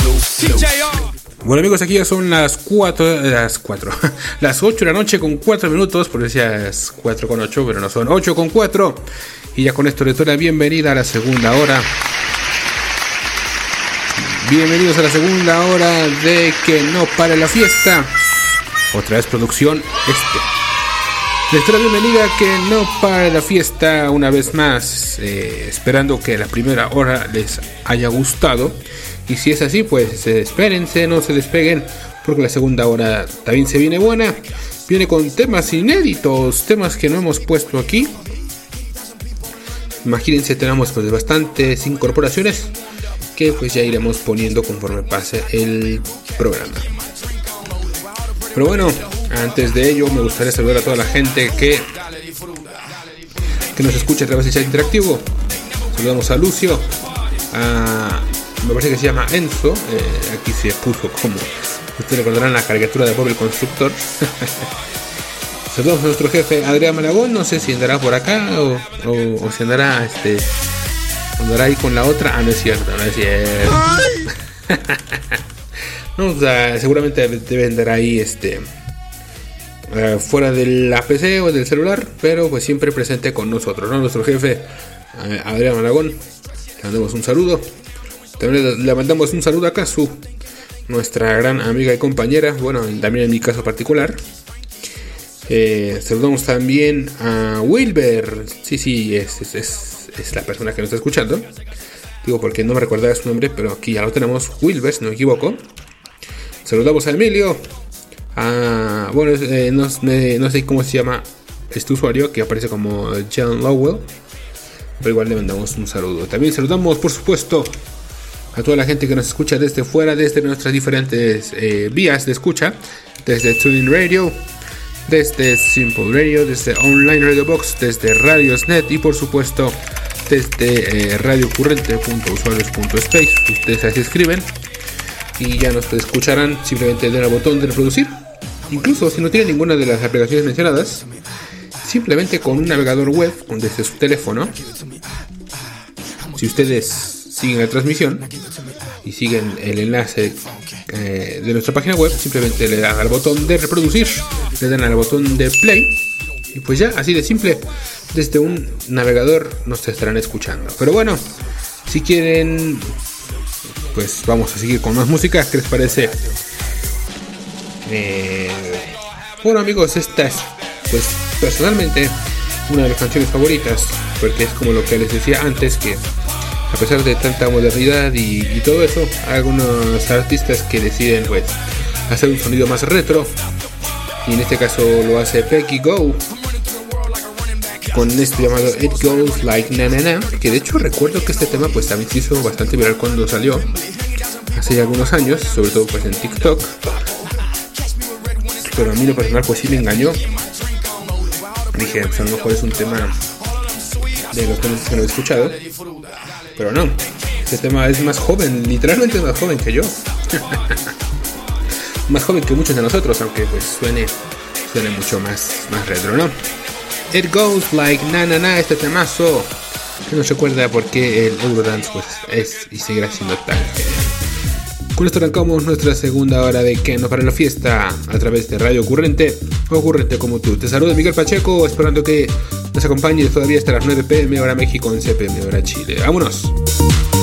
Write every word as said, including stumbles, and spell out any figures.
Bueno amigos, aquí ya son las cuatro, las cuatro, las ocho de la noche con cuatro minutos, por decías cuatro con ocho, pero no son ocho con cuatro. Y ya con esto les doy la bienvenida a la segunda hora. Bienvenidos a la segunda hora de Que No Pare la Fiesta. Otra vez producción este. Les doy la bienvenida a Que No Pare la Fiesta una vez más, eh, esperando que la primera hora les haya gustado. Y si es así, pues eh, espérense, no se despeguen, porque la segunda hora también se viene buena. Viene con temas inéditos, temas que no hemos puesto aquí. Imagínense, tenemos pues bastantes incorporaciones que pues ya iremos poniendo conforme pase el programa. Pero bueno, antes de ello me gustaría saludar a toda la gente que, que nos escucha a través del chat interactivo. Saludamos a Lucio, a... me parece que se llama Enzo, eh, aquí se puso como ustedes recordarán la caricatura de Bob el Constructor. Saludamos a nuestro jefe Adrián Malagón, no sé si andará por acá o, o, o si andará este andará ahí con la otra. Ah, no es cierto, no es cierto. No, o sea, seguramente debe andar ahí este uh, fuera de la P C o del celular, pero pues siempre presente con nosotros, ¿no? Nuestro jefe uh, Adrián Malagón, le mandamos un saludo. También le mandamos un saludo a Kazu, nuestra gran amiga y compañera, bueno, también en mi caso particular. Eh, saludamos también a Wilber, sí, sí, es, es, es, es la persona que nos está escuchando. Digo porque no me recordaba su nombre, pero aquí ya lo tenemos, Wilber, si no me equivoco. Saludamos a Emilio, a, bueno, eh, no, me, no sé cómo se llama este usuario, que aparece como John Lowell, pero igual le mandamos un saludo. También saludamos, por supuesto, a toda la gente que nos escucha desde fuera, desde nuestras diferentes eh, vías de escucha, desde TuneIn Radio, desde Simple Radio, desde Online Radio Box, desde Radiosnet y por supuesto desde eh, radio currente punto usuarios punto space. Ustedes así escriben y ya nos escucharán. Simplemente den al botón de reproducir. Incluso si no tienen ninguna de las aplicaciones mencionadas, simplemente con un navegador web desde su teléfono, si ustedes siguen la transmisión y siguen el enlace eh, de nuestra página web, simplemente le dan al botón de reproducir, le dan al botón de play y pues ya, así de simple, desde un navegador nos estarán escuchando. Pero bueno, si quieren, pues vamos a seguir con más música. ¿Qué les parece? Eh, bueno amigos, esta es pues personalmente una de mis canciones favoritas, porque es como lo que les decía antes, que a pesar de tanta modernidad y, y todo eso, hay algunos artistas que deciden pues hacer un sonido más retro, y en este caso lo hace Peggy Gou con este llamado It Goes Like Na Na Na, que de hecho recuerdo que este tema pues también se hizo bastante viral cuando salió hace ya algunos años, sobre todo pues en TikTok, pero a mí lo personal pues sí me engañó. Dije, pues a lo mejor es un tema de los temas que no he escuchado, pero no, este tema es más joven, literalmente más joven que yo. Más joven que muchos de nosotros, aunque pues suene, suene mucho más, más retro, ¿no? It Goes Like Na Na Na, este temazo que nos recuerda por qué el Eurodance pues es y seguirá siendo tan genial. Con esto arrancamos nuestra segunda hora de Que No Pare la Fiesta a través de Radio Currente o Currente como tú. Te saluda Miguel Pacheco, esperando que nos acompañes todavía hasta las nueve pm hora México, once pm hora Chile. ¡Vámonos!